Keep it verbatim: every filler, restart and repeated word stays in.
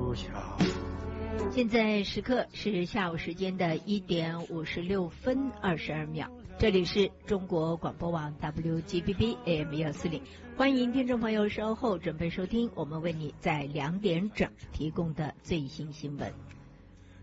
午好。 现在时刻是下午时间的一点五十六分二十二秒，这里是中国广播网 W G B B A M 幺四零，欢迎听众朋友稍后准备收听我们为你在两点整提供的最新新闻。